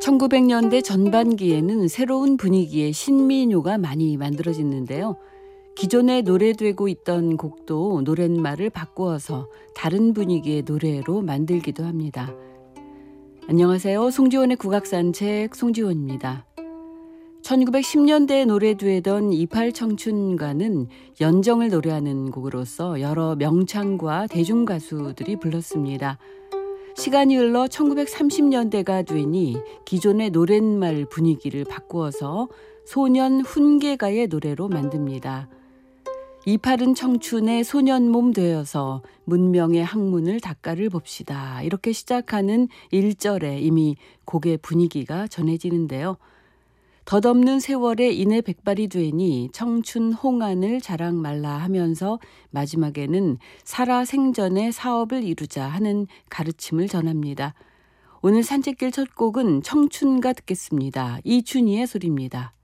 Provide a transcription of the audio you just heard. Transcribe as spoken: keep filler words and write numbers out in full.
천구백 년대 전반기에는 새로운 분위기의 신민요가 많이 만들어지는데요. 기존에 노래되고 있던 곡도 노랫말을 바꾸어서 다른 분위기의 노래로 만들기도 합니다. 안녕하세요. 송지원의 국악산책 송지원입니다. 천구백십 년대에 노래되던 이팔 청춘가는 연정을 노래하는 곡으로서 여러 명창과 대중가수들이 불렀습니다. 시간이 흘러 천구백삼십 년대가 되니 기존의 노랫말 분위기를 바꾸어서 소년 훈계가의 노래로 만듭니다. 이팔은 청춘의 소년 몸 되어서 문명의 학문을 닦아를 봅시다. 이렇게 시작하는 일 절에 이미 곡의 분위기가 전해지는데요. 덧없는 세월에 인해 백발이 되니 청춘 홍안을 자랑 말라 하면서 마지막에는 살아생전의 사업을 이루자 하는 가르침을 전합니다. 오늘 산책길 첫 곡은 청춘가 듣겠습니다. 이춘희의 소리입니다.